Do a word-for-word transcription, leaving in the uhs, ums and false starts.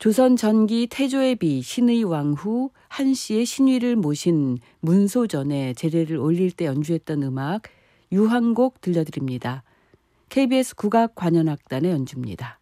조선 전기 태조의 비 신의 왕후 한씨의 신위를 모신 문소전에 제례를 올릴 때 연주했던 음악 유황곡 들려드립니다. 케이비에스 국악관현악단의 연주입니다.